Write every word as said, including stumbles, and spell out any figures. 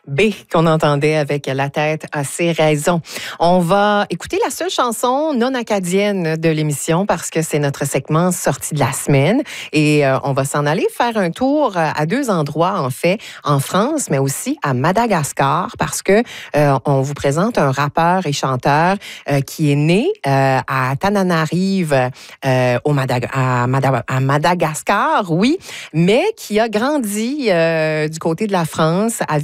B qu'on entendait avec La tête a ses raisons. On va écouter la seule chanson non acadienne de l'émission parce que c'est notre segment sortie de la semaine et euh, on va s'en aller faire un tour à deux endroits en fait, en France mais aussi à Madagascar parce que euh, on vous présente un rappeur et chanteur euh, qui est né euh, à Tananarive euh, au Madag- à, Madag- à Madagascar, oui, mais qui a grandi euh, du côté de la France à